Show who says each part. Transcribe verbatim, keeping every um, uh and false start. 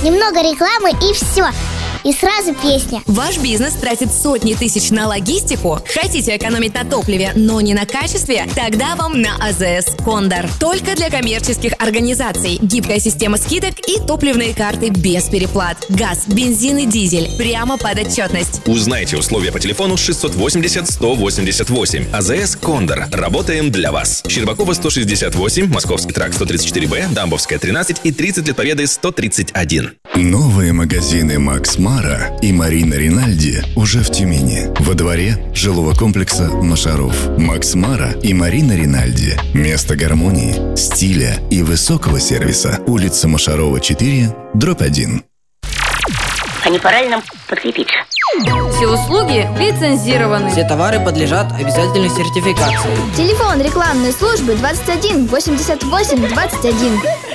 Speaker 1: Немного рекламы и все. И сразу песня.
Speaker 2: Ваш бизнес тратит сотни тысяч на логистику? Хотите экономить на топливе, но не на качестве? Тогда вам на АЗС Кондор. Только для коммерческих организаций. Гибкая система скидок и топливные карты без переплат. Газ, бензин и дизель. Прямо под отчетность.
Speaker 3: Узнайте условия по телефону шестьсот восемьдесят сто восемьдесят восемь. АЗС Кондор. Работаем для вас. Щербакова сто шестьдесят восемь, Московский тракт сто тридцать четыре Б, Дамбовская тринадцать и тридцать лет Победы сто тридцать один.
Speaker 4: Новые магазины Макс Мара и Марина Ринальди уже в Тюмени. Во дворе жилого комплекса Машаров. Макс Мара и Марина Ринальди. Место гармонии, стиля и высокого сервиса. Улица Машарова, четыре, дробь один.
Speaker 5: А не пора ли нам подкрепиться?
Speaker 6: Все услуги лицензированы.
Speaker 7: Все товары подлежат обязательной сертификации.
Speaker 8: Телефон рекламной службы двадцать один восемьдесят восемь двадцать один.